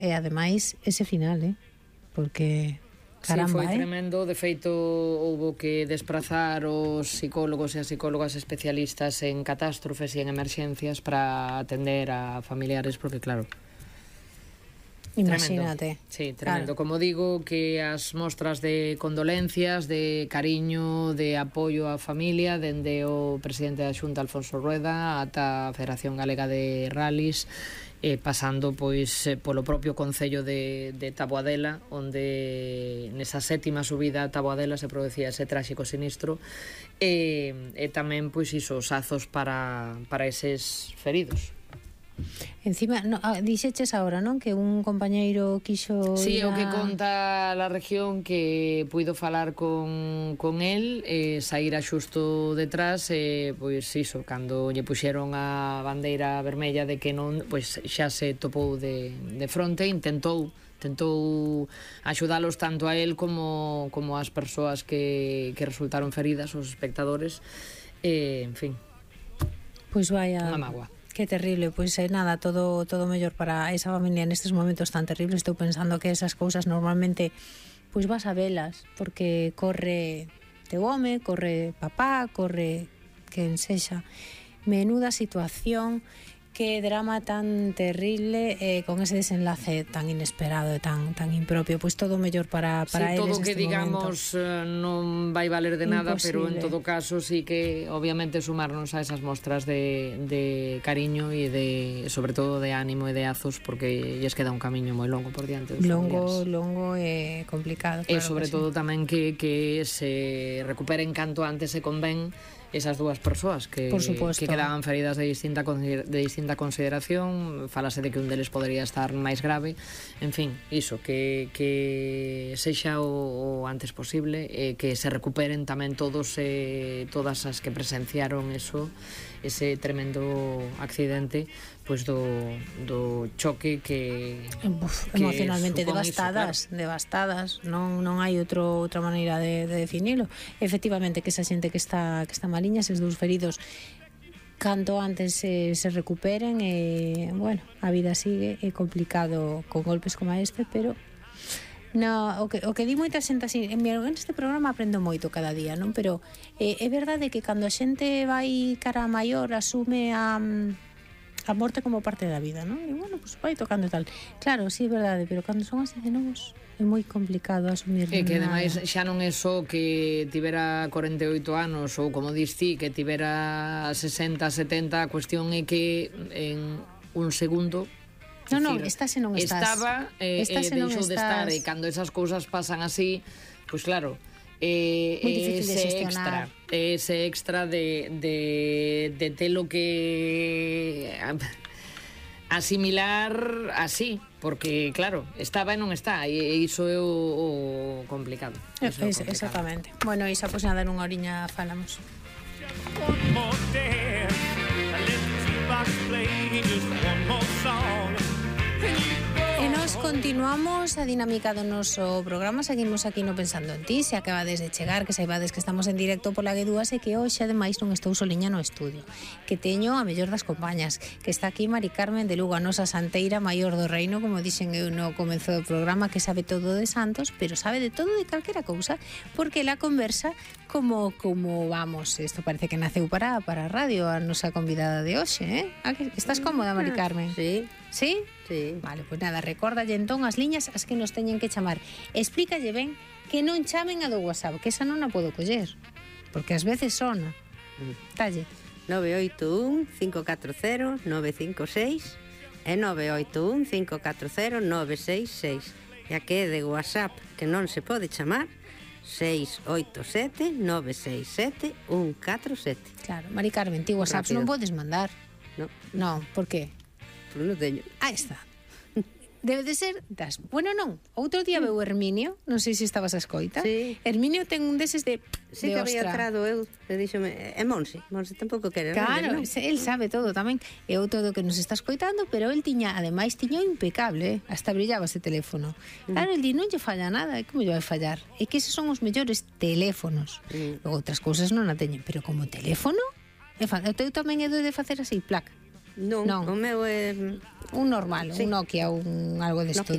E ademais ese final, porque caramba, foi tremendo. De feito, houbo que desprazar os psicólogos e as psicólogas especialistas en catástrofes e en emerxencias para atender a familiares, porque claro, imagínate. Tremendo. Sí, tremendo. Claro. Como digo, que as mostras de condolencias, de cariño, de apoio á familia, dende o presidente da Xunta, Alfonso Rueda, ata a Federación Galega de Rallys, pasando pois polo propio concello de Taboadela, onde nesa sétima subida a Taboadela se producía ese tráxico sinistro, e tamén pois iso, os azos para eses feridos. Encima, dixeches agora, non? Que un compañeiro quixo Sí, o que conta la región, que puido falar con el, saíra xusto detrás, pois iso, cando lle puxeron a bandeira vermella de que non, pois xa se topou de fronte, intentou axudalos tanto a él como as persoas que resultaron feridas, os espectadores, en fin. Pois vaya, unha mágoa. que terrible, pois nada, todo mellor para esa familia nestes momentos tan terribles. Estou pensando que esas cousas normalmente pois vas a velas, porque corre teu home, corre papá, corre quen sexa. Menuda situación, que drama tan terrible, con ese desenlace tan inesperado e tan impropio. Pois todo mellor para eles todo que neste digamos non vai valer de nada, pero en Imposible. todo caso sí que obviamente sumarnos a esas mostras de cariño e de, sobre todo, de ánimo e de azos, porque lles queda un camiño moi longo por diante dos familiares. Longo e complicado, claro. E sobre todo tamén que se recuperen canto antes se convén esas dúas persoas que quedaban feridas de distinta consideración. Falase de que un deles podería estar máis grave. En fin, iso, que sexa o antes posible, que se recuperen tamén todos todas as que presenciaron ese tremendo accidente, pois do choque que emocionalmente devastadas. Non hai outra maneira de definilo. Efectivamente, que esa xente que está maliña, eses dous feridos, canto antes se recuperen, bueno, a vida sigue, é complicado con golpes como este, pero o que di moita xente así, en este programa aprendo moito cada día, non? Pero é verdade que cando a xente vai cara a maior asume a morte como parte da vida, non? E bueno, pues vai tocando tal. Claro, sí, é verdade, pero cando son así de novos é moi complicado asumir. E que ademais xa non é só que tivera 48 anos ou, como dis ti, que tivera 60, 70, a cuestión é que en un segundo estás e non estás. Estaba deixou de estar, e cando esas cousas pasan así, pois claro, ese extra de telo que asimilar así, porque claro, estaba e non está, e iso é o complicado. Exactamente. Bueno, Isa, pois nada, nunha horiña falamos. One more dance, let the jukebox play just one more song. E nos continuamos a dinámica do noso programa. Seguimos aquí no Pensando en Ti. Se acabades de chegar, que saibades que estamos en directo pola G2 e que hoxe ademais non estou soliña no estudio, que teño a mellor das compañas, que está aquí Mari Carmen de Lugo, a nosa santeira maior do reino, como dixen eu no comezo do programa, que sabe todo de santos, pero sabe de todo de calquera cousa, porque ela conversa como vamos, isto parece que naceu para a radio, a nosa convidada de hoxe, Estás cómoda, Mari Carmen? Sí. Sí? Sí. Vale, pois nada, recórdalle entón as liñas as que nos teñen que chamar. Explícalle ben que non chamen a do WhatsApp, que esa non a podo coller, porque ás veces sona. Talle 981-540-956 e 981-540-966. E a que é de WhatsApp que non se pode chamar, 687-967-147. Claro, Mari Carmen, ti WhatsApp non podes mandar. Non, por qué? Pois non teño. Aí está. Debe de ser bueno, non. Outro día veu Herminio, non sei se estabas a escoita. Sí. Herminio ten un deses de sí, que había entrado eu, e díxome, Monse tampouco quere. Claro, el sabe todo tamén. É outro do que nos está escoitando, pero el ademais tiño impecable, hasta brillaba ese teléfono. Claro, el di, non lle falla nada, como lle vai fallar? É que esos son os mellores teléfonos. Logo outras cousas non a teñen, pero como teléfono, o teu tamén é de facer así, plac. Non, o meu é un normal, un Nokia, un algo de esto.